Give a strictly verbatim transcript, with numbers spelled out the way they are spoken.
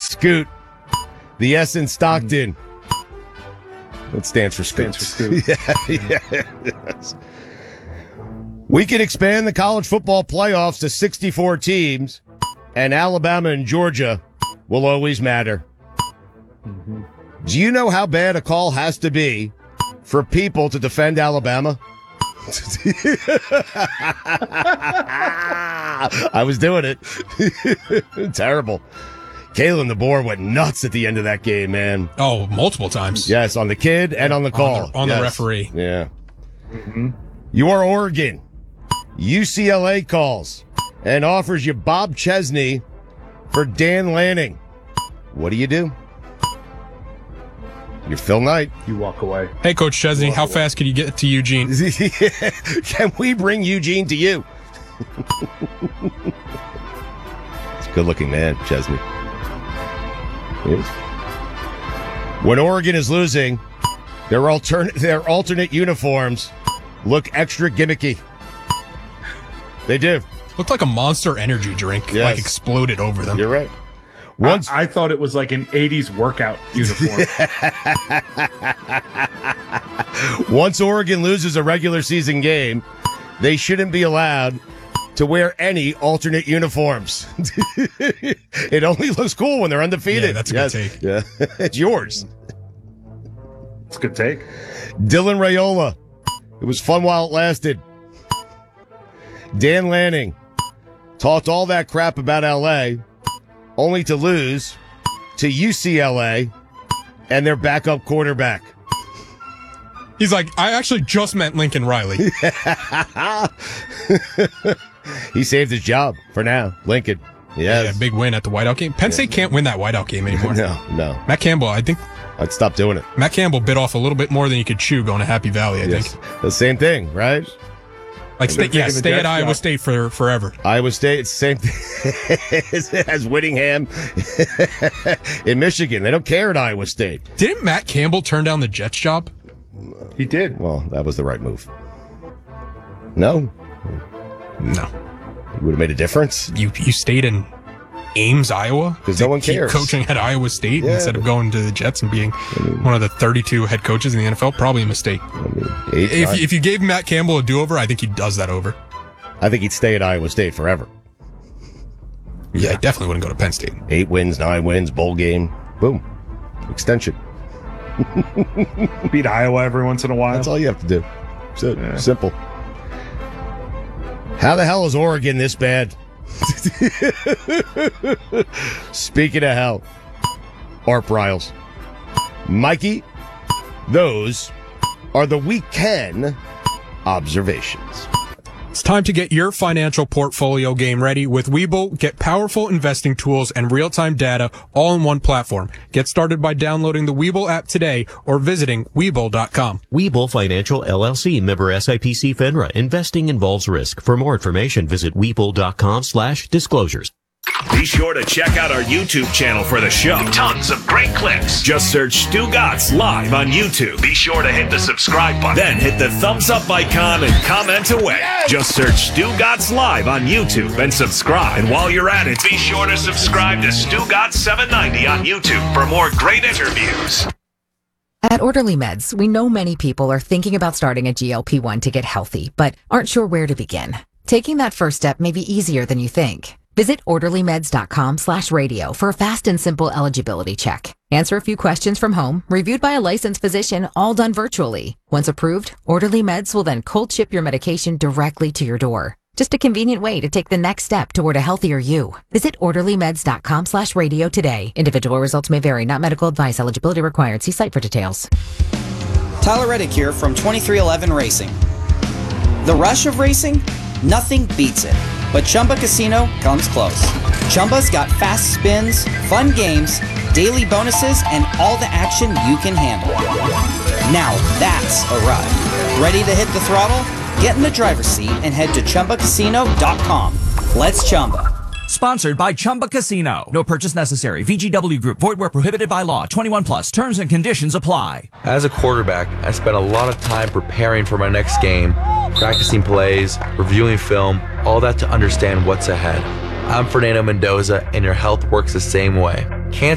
Scoot. The S in Stockton. It stands for Scoot. Stands for Scoot. yeah, yeah. Yes. We can expand the college football playoffs to sixty-four teams, and Alabama and Georgia will always matter. Mm-hmm. Do you know how bad a call has to be for people to defend Alabama? I was doing it. Terrible. Kalen DeBoer went nuts at the end of that game, man. Oh, multiple times. Yes, on the kid and on the call. On the, on yes. the referee. Yeah. Mm-hmm. You are Oregon. U C L A calls and offers you Bob Chesney for Dan Lanning. What do you do? You're Phil Knight. You walk away. Hey, Coach Chesney, how away. fast could you get to Eugene? Can we bring Eugene to you? It's a good-looking man, Chesney. He is. When Oregon is losing, their alternate their alternate uniforms look extra gimmicky. They do. Looked like a Monster Energy drink, yes. like exploded over them. You're right. Once I, I thought it was like an eighties workout uniform. Once Oregon loses a regular season game, they shouldn't be allowed to wear any alternate uniforms. It only looks cool when they're undefeated. Yeah, that's a yes. good take. Yeah. It's yours. It's a good take. Dylan Raiola. It was fun while it lasted. Dan Lanning talked all that crap about L A, only to lose to U C L A and their backup quarterback. He's like, I actually just meant Lincoln Riley. He saved his job for now. Lincoln. Yes. Yeah, big win at the whiteout game. Penn State can't win that whiteout game anymore. No, no. Matt Campbell, I think. I'd stop doing it. Matt Campbell bit off a little bit more than he could chew going to Happy Valley, I yes. think. The same thing, right? Like, stay, yeah, stay at Iowa State for forever. Iowa State, it's the same thing as Whittingham in Michigan. They don't care at Iowa State. Didn't Matt Campbell turn down the Jets job? He did. Well, that was the right move. No? No. It would have made a difference. You you stayed in Ames, Iowa? Because no one cares. Coaching at Iowa State yeah, instead but, of going to the Jets and being I mean, one of the thirty-two head coaches in the N F L? Probably a mistake. I mean, eight, if, if you gave Matt Campbell a do-over, I think he does that over. I think he'd stay at Iowa State forever. Yeah, I definitely wouldn't go to Penn State. Eight wins, nine wins, bowl game. Boom. Extension. Beat Iowa every once in a while. That's all you have to do. So, yeah. Simple. How the hell is Oregon this bad? Speaking of hell, Art Briles. Mikey, those are the weekend observations. It's time to get your financial portfolio game ready. With Webull, get powerful investing tools and real-time data all in one platform. Get started by downloading the Webull app today or visiting Webull dot com. Webull Financial, L L C, member S I P C FINRA. Investing involves risk. For more information, visit Webull dot com slash disclosures. Be sure to check out our YouTube channel for the show. Tons of great clips. Just search Stugotz Live on YouTube. Be sure to hit the subscribe button. Then hit the thumbs up icon and comment away. Yes! Just search Stugotz Live on YouTube and subscribe. And while you're at it, be sure to subscribe to Stugotz seven ninety on YouTube for more great interviews. At Orderly Meds, we know many people are thinking about starting a G L P one to get healthy, but aren't sure where to begin. Taking that first step may be easier than you think. Visit orderly meds dot com slash radio for a fast and simple eligibility check. Answer a few questions from home, reviewed by a licensed physician, all done virtually. Once approved, Orderly Meds will then cold ship your medication directly to your door. Just a convenient way to take the next step toward a healthier you. Visit orderly meds dot com slash radio today. Individual results may vary, not medical advice. Eligibility required. See site for details. Tyler Reddick here from twenty-three eleven Racing. The rush of racing? Nothing beats it. But Chumba Casino comes close. Chumba's got fast spins, fun games, daily bonuses, and all the action you can handle. Now that's a ride. Ready to hit the throttle? Get in the driver's seat and head to chumba casino dot com. Let's Chumba. Sponsored by Chumba Casino. No purchase necessary. V G W Group. Void where prohibited by law. twenty-one plus. Terms and conditions apply. As a quarterback, I spent a lot of time preparing for my next game, practicing plays, reviewing film, all that to understand what's ahead. I'm Fernando Mendoza, and your health works the same way. Cancer